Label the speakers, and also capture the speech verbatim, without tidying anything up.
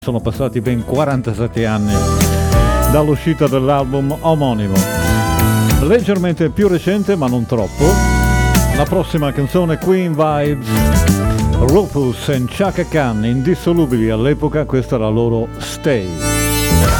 Speaker 1: Sono passati ben quarantasette anni dall'uscita dell'album omonimo. Leggermente più recente, ma non troppo, la prossima canzone Queen Vibes, Rufus and Chaka Khan, indissolubili all'epoca, questa è la loro Stay.